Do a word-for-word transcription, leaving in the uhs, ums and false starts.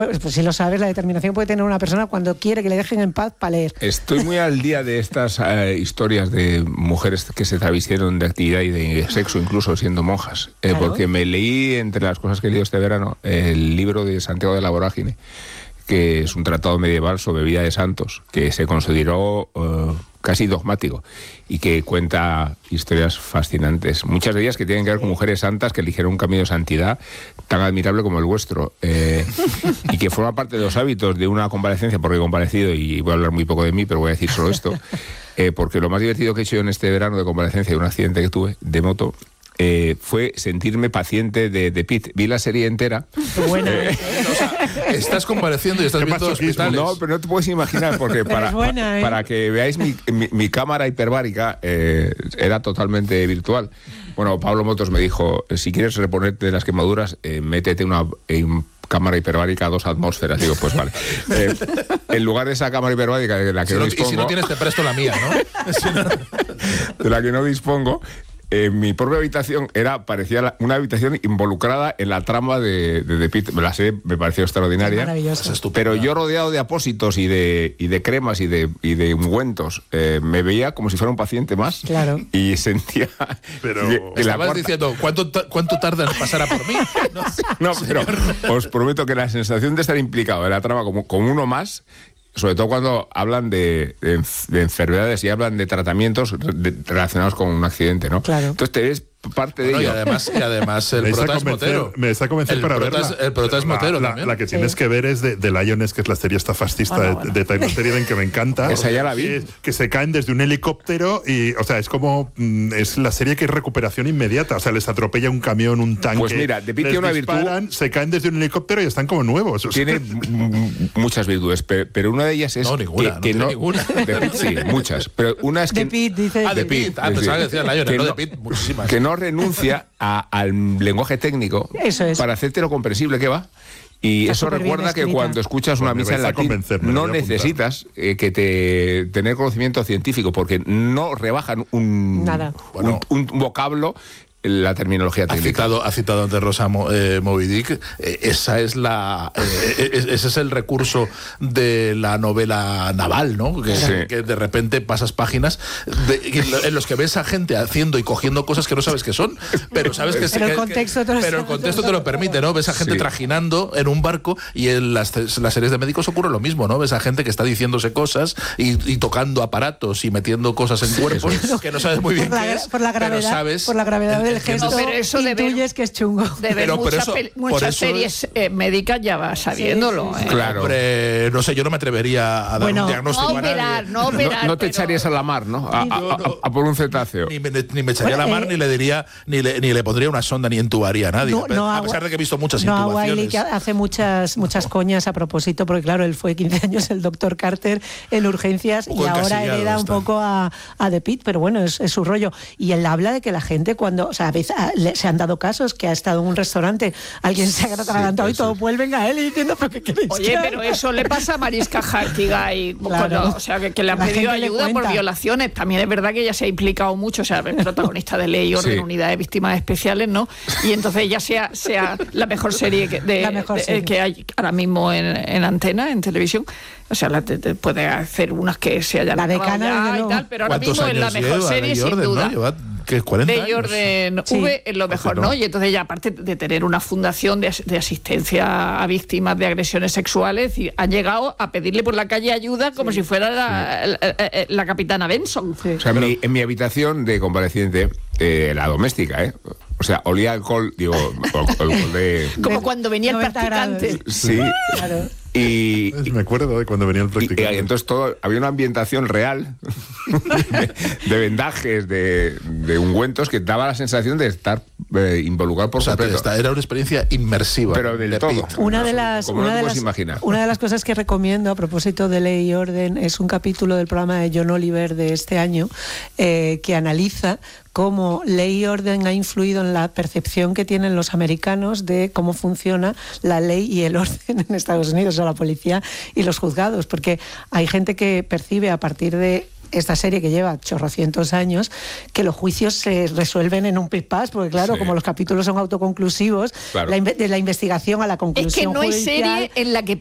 Pues, pues si lo sabes, la determinación puede tener una persona cuando quiere que le dejen en paz para leer. Estoy muy al día de estas eh, historias de mujeres que se travistieron de actividad y de sexo, incluso siendo monjas. Eh, Claro. Porque me leí, entre las cosas que he leído este verano, el libro de Santiago de la Vorágine, que es un tratado medieval sobre vida de santos, que se consideró uh, casi dogmático y que cuenta historias fascinantes. Muchas de ellas que tienen que ver con mujeres santas que eligieron un camino de santidad tan admirable como el vuestro, eh, y que forma parte de los hábitos de una comparecencia, porque he comparecido y voy a hablar muy poco de mí, pero voy a decir solo esto, eh, porque lo más divertido que he hecho yo en este verano de comparecencia de un accidente que tuve de moto, Eh, fue sentirme paciente de, de Pitt. Vi la serie entera. Buena. Eh, O sea, estás compareciendo y estás viendo hospitales. no, pero no te puedes imaginar, porque para, buena, ¿eh? para que veáis mi, mi, mi cámara hiperbárica, eh, era totalmente virtual. Bueno, Pablo Motos me dijo, si quieres reponerte de las quemaduras, eh, métete una en cámara hiperbárica a dos atmósferas. Digo, pues vale. Eh, en lugar de esa cámara hiperbárica de la que Si no no, dispongo... y si no tienes, te presto la mía, ¿no? Si no... de la que no dispongo, eh, mi propia habitación era parecía la, una habitación involucrada en la trama de, de, de Pitt. Me la sé, me pareció extraordinaria. Maravilloso. Es Pero yo rodeado de apósitos y de, y de cremas y de, y de ungüentos, eh, me veía como si fuera un paciente más. Claro. Y sentía... Pero- que- que la Estabas cuarta- diciendo, ¿cuánto, ta- ¿cuánto tarda en pasar a por mí? No, No, pero os prometo que la sensación de estar implicado en la trama como, como uno más, sobre todo cuando hablan de, de, enf- de enfermedades y hablan de tratamientos de- relacionados con un accidente, ¿no? Claro. Entonces te ves parte de Bueno, y ello. además, y además el Me está prota es convencer- motero. me está convencer el para prota verla. es- el prota es La- motero la, también. la que Sí. tienes que ver es de, de Lioness, que es la serie esta fascista Bueno, de, bueno. de Taylor Sheridan, que me encanta. Esa ya la vi. Que, que se caen desde un helicóptero y, o sea, es como... mm, es la serie que es recuperación inmediata. O sea, les atropella un camión, un tanque. Pues mira, de Pitt les tiene una virtud- disparan, se caen desde un helicóptero y están como nuevos. O sea, Tiene m- muchas virtudes, pe- pero una de ellas es No, ninguna, que, que no tiene ninguna. De Pitt sí, muchas, pero una es que De Pitt, dice. Ah, de de Pitt. Pitt, Ah, sí, pensaba sí. que decía Lionel, Que no de no- Pitt, muchísimas. que no renuncia a- al lenguaje técnico Eso es. para hacerte lo comprensible que va. Y Está eso súper bien recuerda que escrita. cuando escuchas una Pues me misa en vais a latín convencer, me lo no voy a apuntar. necesitas eh, que te tener conocimiento científico, porque no rebajan un, Nada. un, un vocablo la terminología Ha técnica. citado, ha citado antes Rosa Mo- eh, Moby Dick. Eh, esa es la, eh, es- ese es el recurso de la novela naval, ¿no? Que, Sí. que de repente pasas páginas de- en los que ves a gente haciendo y cogiendo cosas que no sabes qué son, pero sabes que Pero el que- contexto te lo pero el sabe. contexto te lo permite, ¿no? Ves a gente Sí. trajinando en un barco y en las, las series de médicos ocurre lo mismo, ¿no? Ves a gente que está diciéndose cosas y, y tocando aparatos y metiendo cosas en cuerpos que no sabes muy bien Por la, qué gra- es, por la pero gravedad, sabes- por la gravedad del entiendes- gesto, No, pero eso de ver- intuyes que es chungo. De ver Pero por muchas, eso- pel- por muchas eso series eh, médicas ya va sabiéndolo. Sí, sí, ¿eh? Claro. Hombre, no sé, yo no me atrevería a dar Bueno, un diagnóstico No a nadie. operar, no No, operar. no te pero- echarías a la mar, ¿no? A, a- a- a por un cetáceo. Ni me, ni me echaría Bueno, a la mar, eh, ni le diría, ni le, ni le pondría una sonda, ni entubaría a nadie. No, no, a a pesar Wa- de que he visto muchas No, a intubaciones. Wiley, que hace muchas muchas coñas a propósito, porque claro, él fue quince años el doctor Carter en urgencias Un y poco ahora encasillado hereda un está. poco a, a The Pitt, pero bueno, es, es su rollo. Y él habla de que la gente cuando, o sea, a veces ah, le- se han dado casos que ha estado en un restaurante, alguien se ha atragantado y todos vuelven a él y diciendo, ¿pero qué queréis que Oye, haga?". pero eso le pasa a Mariska Hargitay, Claro. cuando- o sea, que, que le han La pedido gente le ayuda por cuenta. violaciones. También es verdad que ella se ha implicado mucho, o sea, es protagonista de Ley y Orden, Sí. Unidad de Víctimas Especiales, ¿no? Y entonces ella sea, sea la mejor serie que, de- La mejor de- serie. que hay ahora mismo en, en antena, en televisión. O sea, la, te- te puede hacer unas que se hayan La acabado decana, ya desde y luego. tal, pero ahora ¿Cuántos mismo es la años mejor lleva serie Ley y sin Orden, duda. ¿no? Lleva, ¿qué, cuarenta De años? Jordan Sí. V es lo mejor, no. ¿no? Y entonces ya aparte de tener una fundación de, as- de asistencia a víctimas de agresiones sexuales, y han llegado a pedirle por la calle ayuda como si fuera la, la- la- la capitana Benson. Sí. O sea, en mi, en mi habitación de convaleciente, eh, la doméstica, ¿eh? O sea, olía alcohol, digo, al- alcohol de... Como De cuando venía el noventa practicante. grados. Sí. Claro. Y, me acuerdo de cuando venía el y- y practicante. entonces todo, había una ambientación real de, de vendajes, de, de ungüentos que daba la sensación de estar eh, involucrado por O sea, completo. esta era una experiencia inmersiva. Pero del de todo. Pitt. Una de las Como no una te de puedes las, imaginar. una de las cosas que recomiendo a propósito de Ley y Orden es un capítulo del programa de John Oliver de este año eh, que analiza cómo Ley y Orden ha influido en la percepción que tienen los americanos de cómo funciona la ley y el orden en Estados Unidos, o sea, la policía y los juzgados, porque hay gente que percibe a partir de esta serie que lleva chorrocientos años, que los juicios se resuelven en un pispás, porque claro, Sí. como los capítulos son autoconclusivos, Claro. la, de la investigación a la conclusión Es que no hay judicial, serie en la que